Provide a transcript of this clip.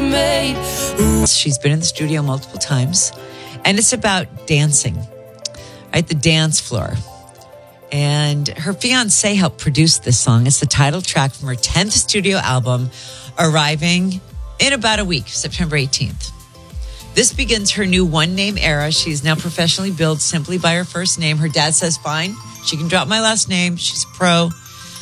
She's been in the studio multiple times, and it's about dancing, right? The dance floor. And her fiancé helped produce this song. It's the title track from her 10th studio album, arriving in about a week, September 18th. This begins her new one-name era. She's now professionally billed simply by her first name. Her dad says, fine, she can drop my last name. She's a pro.